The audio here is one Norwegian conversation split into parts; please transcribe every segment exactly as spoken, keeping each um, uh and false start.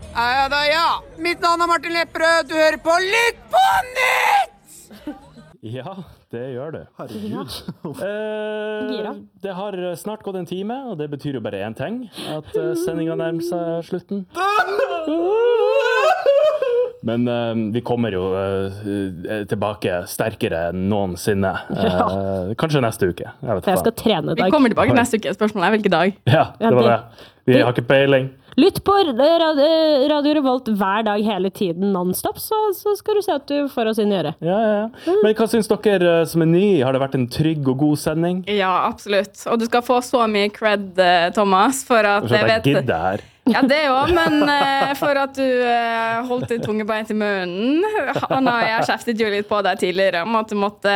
Ja da, ja. Mitt navn er Martin Lepperød. Du hører på Lytt på nytt! Ja, det gjør det. Herregud. Eh, det har snart gått en time, og det betyr jo bare én ting. At uh, sendingen nærmer seg slutten. Men uh, vi kommer jo uh, tilbake sterkere enn noensinne. Uh, kanskje neste uke. Jeg, vet jeg skal trene i dag. Vi kommer tilbake neste uke. Spørsmålet er hvilken dag. Ja, det var det. Vi har ikke peiling. Lytt på Radio Revolt hver dag hele tiden non-stop, så, så skal du se at du får oss inn i øret. Ja, ja, ja. Men hva synes dere som er ny? Har det vært en trygg og god sending? Ja, absolutt. Og du skal få så mye cred, Thomas, for at jeg, jeg vet... gidder her. Ja, det jo, men uh, for at du uh, holdt ditt tunge bein til munnen. Anna og jeg kjeftet jo litt på deg tidligere om at du måtte...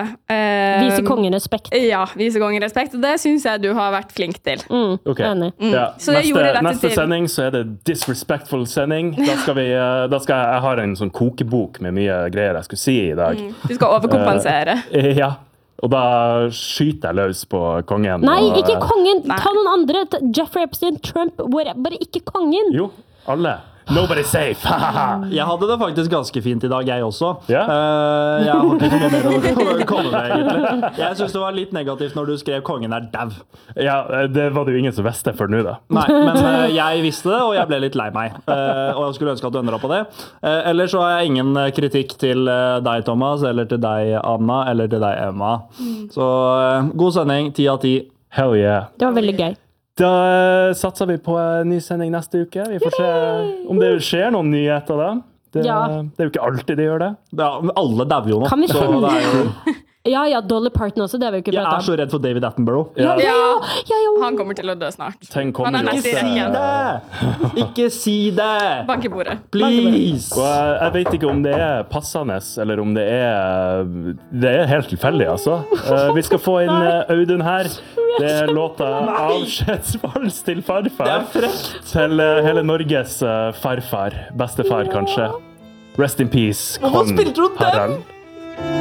Uh, vise kongen respekt. Ja, vise kongen respekt, og det synes jeg du har vært flink til. Mm, okay. Enig. Mm. Ja. Så det neste neste til. sending så er det disrespectful sending. Da skal vi, uh, da skal jeg, jeg har en sånn kokebok med mye greier jeg skulle si i dag. Mm. Du skal overkompensere. Uh, ja. Og da skyter jeg løs på kongen. Nei, og, ikke kongen! Nei. Ta noen andre. Jeffrey Epstein, Trump, bare ikke kongen. Jo, alle. Nobody's safe! Jeg hadde det faktisk ganske fint i dag, jeg også. Ja? Uh, jeg har ikke noe mer å komme med, egentlig. Jeg synes det var litt negativt når du skrev kongen er dau. Ja, det var det jo ingen som visste før nå, da. Nei, men uh, jeg visste det, og jeg ble litt lei meg. Uh, og jeg skulle ønske at du endret på det. Uh, ellers så har jeg ingen kritikk til uh, deg, Thomas, eller til deg, Anna, eller til deg, Emma. Mm. Så uh, god sending, ti av ti. Hell yeah. Det var veldig gøy. Da uh, satser vi på en ny sending neste uke. Vi får se om det skjer noen nyheter da. Det, Ja. det er jo ikke alltid de gjør det. Ja, alle dauer jo nå. Kan vi så finne- det er jo, Ja, ja, Dolly Parton også, det har vi jo ikke jeg pratet er så om. redd for David Attenborough. Ja. Ja, ja, ja. Han kommer til å dø snart. Ting Han er kommer jo neste i ofte. rekken. Det! Ikke si det! Bank i bordet. Please! Og jeg, jeg vet ikke om det er passende, eller om det er Det er helt tilfeldig, altså. Uh, vi skal få inn uh, Audun her. Det er låta 'Avskjedsvals til farfar'. Til uh, hele Norges uh, farfar. Bestefar, kanskje. Rest in peace, Hvorfor kong spilte du den? Harald.